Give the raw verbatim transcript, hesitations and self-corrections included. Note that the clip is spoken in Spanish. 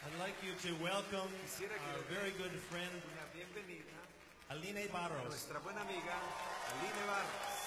I'd like you to welcome Quisiera que our le very den good friend, una bienvenida Aline a Barros. nuestra buena amiga Aline Barros.